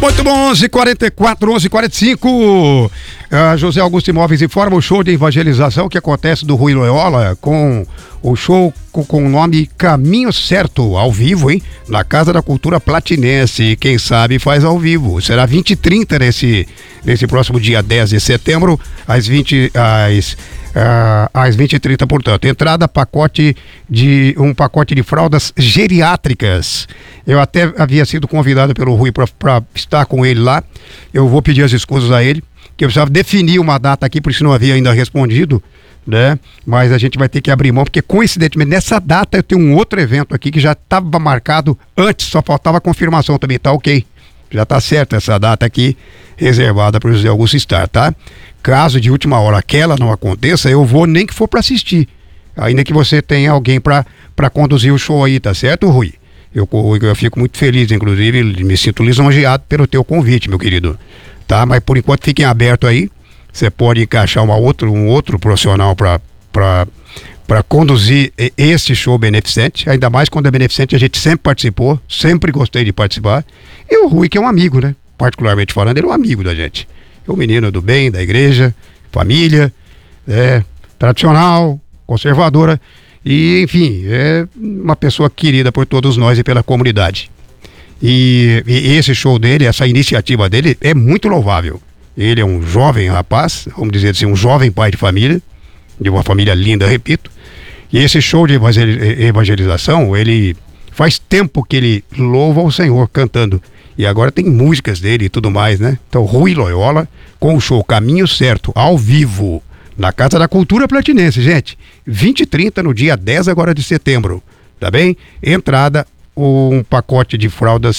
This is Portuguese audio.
Muito bom, 11h44, 11h45. José Augusto Imóveis informa o show de evangelização que acontece do Rui Loyola com o show com o nome Caminho Certo, ao vivo, hein? Na Casa da Cultura Platinense. Quem sabe faz ao vivo. Será 20h30 nesse próximo dia 10 de setembro, às 20h30, portanto. Entrada, um pacote de fraldas geriátricas. Eu até havia sido convidado pelo Rui para estar com ele lá. Eu vou pedir as escusas a ele, que eu precisava definir uma data aqui, por isso não havia ainda respondido, né? Mas a gente vai ter que abrir mão, porque coincidentemente nessa data eu tenho um outro evento aqui que já estava marcado antes, só faltava a confirmação também, tá ok. Já tá certo essa data aqui, reservada para o José Augusto estar, tá? Caso de última hora aquela não aconteça, eu vou nem que for para assistir. Ainda que você tenha alguém para conduzir o show aí, tá certo, Rui? Eu fico muito feliz, inclusive, me sinto lisonjeado pelo teu convite, meu querido. Tá? Mas por enquanto fiquem abertos aí. Você pode encaixar um outro profissional para conduzir esse show beneficente, ainda mais quando é beneficente, a gente sempre participou, sempre gostei de participar. E o Rui, que é um amigo, né? Particularmente falando, ele é um amigo da gente. É um menino do bem, da igreja, família, tradicional, conservadora, e enfim, é uma pessoa querida por todos nós e pela comunidade. E esse show dele, essa iniciativa dele é muito louvável. Ele é um jovem rapaz, vamos dizer assim, um jovem pai de família, de uma família linda, repito. E esse show de evangelização, ele faz tempo que ele louva o Senhor cantando. E agora tem músicas dele e tudo mais, né? Então, Rui Loyola com o show Caminho Certo, ao vivo, na Casa da Cultura Platinense, gente. 20h30 no dia 10 agora de setembro, tá bem? Entrada, um pacote de fraldas